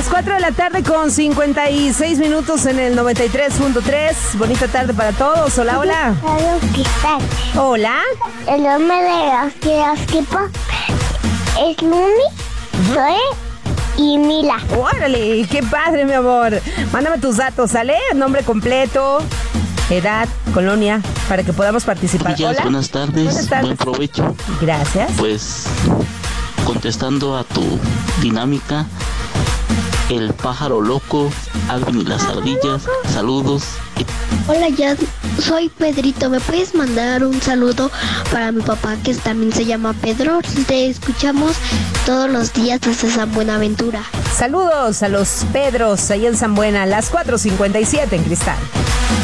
Las 4 de la tarde con 56 minutos en el 93.3. Bonita tarde para todos. Hola, hola. Hola. El nombre de los equipos es Lumi, Zoe y Mila. Órale, qué padre, mi amor. Mándame tus datos, ¿sale? Nombre completo, edad, colonia, para que podamos participar. Días, Hola. buenas tardes, buen provecho. Gracias. Pues, contestando a tu dinámica, el pájaro loco, Alvin y las ardillas, saludos. Hola, ya soy Pedrito. ¿Me puedes mandar un saludo para mi papá, que también se llama Pedro? Te escuchamos todos los días desde San Buenaventura. Saludos a los Pedros ahí en San Buena, las 4:57 en Cristal.